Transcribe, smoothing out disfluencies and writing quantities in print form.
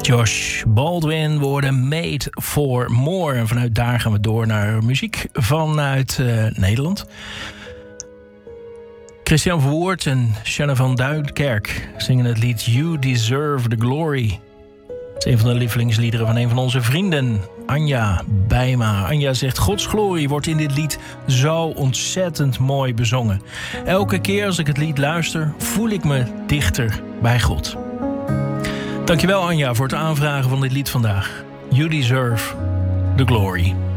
Josh Baldwin worden Made for More. En vanuit daar gaan we door naar muziek vanuit Nederland. Christian Verwoerd en Shanna van Duinkerk zingen het lied You Deserve the Glory. Het is een van de lievelingsliederen van een van onze vrienden, Anja Bijma. Anja zegt, Gods glorie wordt in dit lied zo ontzettend mooi bezongen. Elke keer als ik het lied luister, voel ik me dichter bij God. Dankjewel Anja voor het aanvragen van dit lied vandaag. You Deserve the Glory.